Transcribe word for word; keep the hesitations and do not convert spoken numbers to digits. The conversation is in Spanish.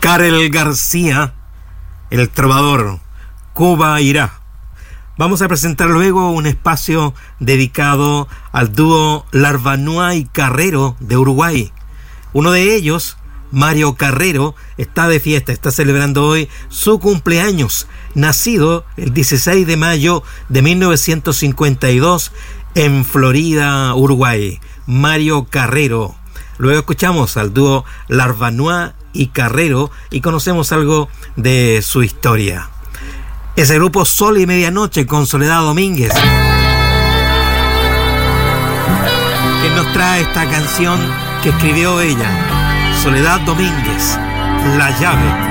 Karel García, el trovador, Cuba irá. Vamos a presentar luego un espacio dedicado al dúo Larbanois y Carrero de Uruguay. Uno de ellos, Mario Carrero, está de fiesta, está celebrando hoy su cumpleaños, nacido el dieciséis de mayo de mil novecientos cincuenta y dos en Florida, Uruguay. Mario Carrero. Luego escuchamos al dúo Larbanois y Carrero y conocemos algo de su historia. Es el grupo Sol y Medianoche con Soledad Domínguez, que nos trae esta canción que escribió ella, Soledad Domínguez, La llave.